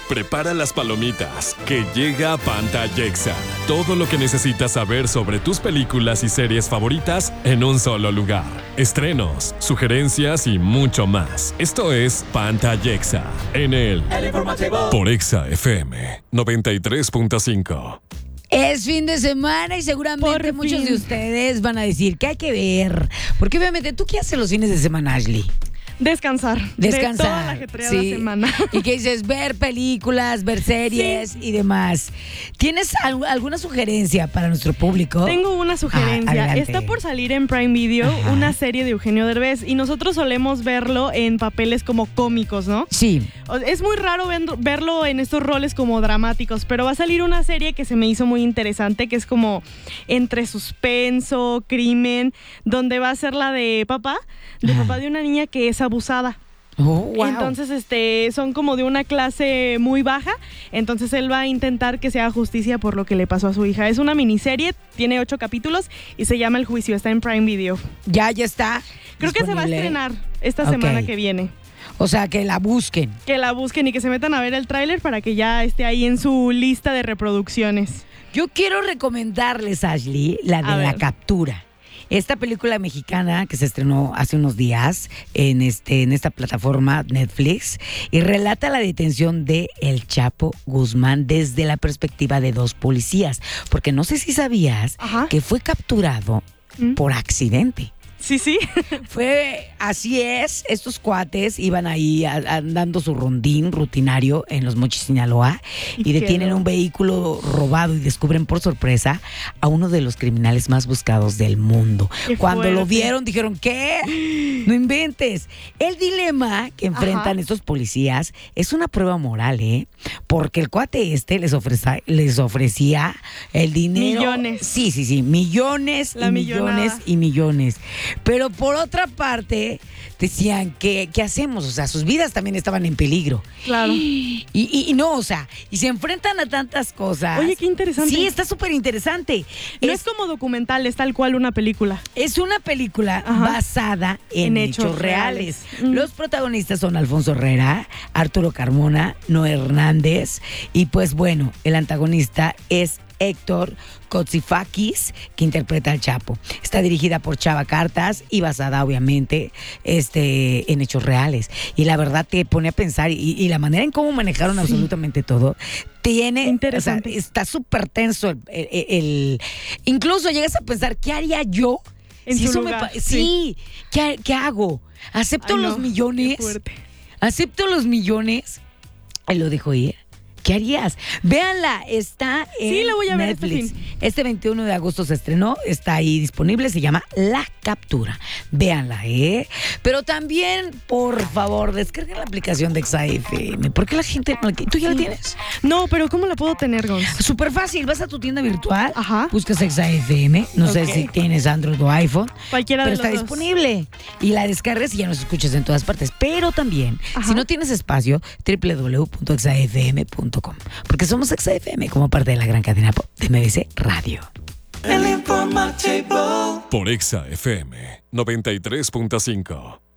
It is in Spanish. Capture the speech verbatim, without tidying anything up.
Prepara las palomitas, que llega Pantallexa. Todo lo que necesitas saber sobre tus películas y series favoritas en un solo lugar. Estrenos, sugerencias y mucho más. Esto es Pantallexa, en el... El informativo. Por Exa F M noventa y tres punto cinco. Es fin de semana y seguramente Por muchos fin. de ustedes van a decir que hay que ver. Porque obviamente, ¿tú qué haces los fines de semana, Ashley? Descansar. Descansar. De toda la ajetreada sí. semana. Y que dices, ver películas, ver series y demás. ¿Tienes al- alguna sugerencia para nuestro público? Tengo una Ah, sugerencia. adelante. Está por salir en Prime Video Ajá. una serie de Eugenio Derbez y nosotros solemos verlo en papeles como cómicos, ¿no? Sí. O- Es muy raro ven- verlo en estos roles como dramáticos, pero va a salir una serie que se me hizo muy interesante, que es como entre suspenso, crimen, donde va a ser la de papá, de Ajá. papá de una niña que es abusada. Oh, wow. Entonces, este, son como de una clase muy baja. Entonces, él va a intentar que se haga justicia por lo que le pasó a su hija. Es una miniserie, tiene ocho capítulos y se llama El Juicio. Está en Prime Video. Ya, ya está. Creo que se va a disponible. estrenar esta Ok. semana que viene. O sea, que la busquen. Que la busquen y que se metan a ver el tráiler para que ya esté ahí en su lista de reproducciones. Yo quiero recomendarles, Ashley, la A de La ver. Captura. Esta película mexicana que se estrenó hace unos días en este en esta plataforma Netflix y relata la detención de El Chapo Guzmán desde la perspectiva de dos policías, porque no sé si sabías Ajá. que fue capturado ¿Mm? por accidente. Sí, sí. Fue, así es, estos cuates iban ahí a- andando su rondín rutinario en Los Mochis, Sinaloa, y Y detienen quedó. un vehículo robado y descubren por sorpresa a uno de los criminales más buscados del mundo. Qué Cuando lo fuerte. vieron dijeron, ¿qué? No inventes. El dilema que enfrentan Ajá. estos policías es una prueba moral, ¿eh? Porque el cuate este les, ofrece- les ofrecía el dinero. Millones. Sí, sí, sí, millones La y millonada. millones y millones. Pero por otra parte, decían, ¿qué, ¿qué hacemos? O sea, sus vidas también estaban en peligro. Claro. Y, y- y no, o sea, y se enfrentan a tantas cosas. Oye, qué interesante. Sí, está súper interesante. No es, es como documental, es tal cual una película. es una película Ajá. basada en, En hechos, hechos reales. reales. Mm. Los protagonistas son Alfonso Herrera, Arturo Carmona, Noé Hernández y pues bueno, el antagonista es Héctor Kotsifakis, que interpreta al Chapo. Está dirigida por Chava Cartas y basada, obviamente, este, en hechos reales. Y la verdad te pone a pensar, y, y la manera en cómo manejaron Sí. absolutamente todo, tiene, Interesante. o sea, está súper tenso. El, el- el- incluso llegas a pensar, ¿qué haría yo? En si su eso me lugar, pa- sí. sí, ¿qué, qué hago? ¿Acepto Ay, no, los millones? qué fuerte. ¿Acepto los millones? Y lo dejo ir. ¿Qué harías? Véanla, está en Sí, la voy a ver este Netflix. fin. Este veintiuno de agosto se estrenó, está ahí disponible, se llama La Captura. Véanla, ¿eh? Pero también, por favor, descarguen la aplicación de Exa F M. ¿Por qué la gente no la tiene? ¿Tú ya la tienes? No, pero ¿cómo la puedo tener, Gonz? Súper fácil, vas a tu tienda virtual, Ajá. buscas Exa F M, no sé Ok. si tienes Android o iPhone, Cualquiera pero de está los dos. disponible. Y la descargas y ya nos escuchas en todas partes. Pero también, Ajá. si no tienes espacio, doble u doble u doble u punto exa f m punto com. Porque somos Exa F M como parte de la gran cadena pop de M B C Radio. Por Exa F M noventa y tres punto cinco.